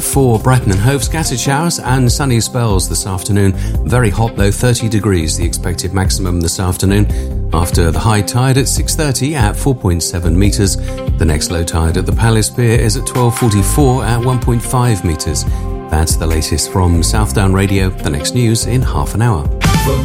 for Brighton and Hove, scattered showers and sunny spells this afternoon. Very hot though, 30 degrees, the expected maximum this afternoon. After the high tide at 6:30 at 4.7 metres. The next low tide at the Palace Pier is at 12:44 at 1.5 metres. That's the latest from Southdown Radio. The next news in half an hour.